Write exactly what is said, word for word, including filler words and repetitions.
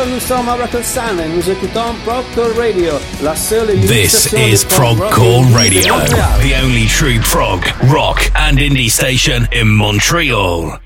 Alors nous sommes à Rock'n'San et nous écoutons Progcore Radio, la seule This is Progcore Radio, the only true prog, rock and indie station in Montreal.